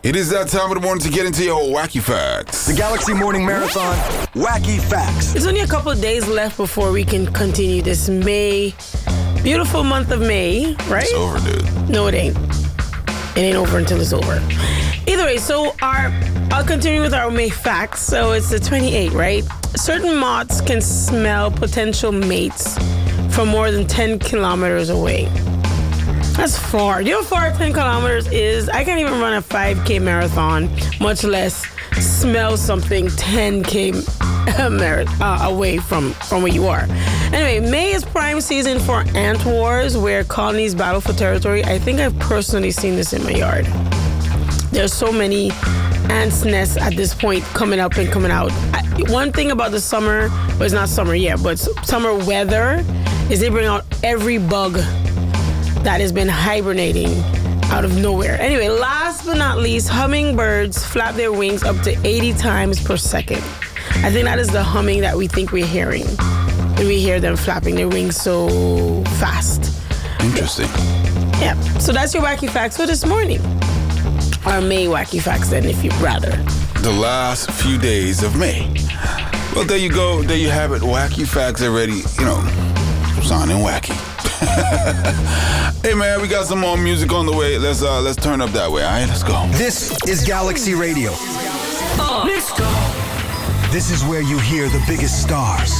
It is that time of the morning to get into your wacky facts. The Galaxy Morning Marathon, Wacky Facts. It's only a couple of days left before we can continue this beautiful month of May, right? It's over, dude. No, it ain't. It ain't over until it's over. Either way, I'll continue with our May facts. So it's the 28th, right? Certain moths can smell potential mates from more than 10 kilometers away. That's far. Do you know how far 10 kilometers is? I can't even run a 5K marathon, much less smell something 10K away from where you are. Anyway, May is prime season for ant wars, where colonies battle for territory. I think I've personally seen this in my yard. There's so many ants' nests at this point coming up and coming out. One thing about the summer, well, it's not summer yet, but summer weather is they bring out every bug that has been hibernating out of nowhere. Anyway, last but not least, hummingbirds flap their wings up to 80 times per second. I think that is the humming that we think we're hearing when we hear them flapping their wings so fast. Interesting. Yeah, so that's your wacky facts for this morning. Or May wacky facts then, if you'd rather. The last few days of May. Well, there you go. There you have it. Wacky facts already, sounding wacky. Hey man, we got some more music on the way. Let's turn up that way. All right, let's go. This is Galaxy Radio. Let's go. This is where you hear the biggest stars,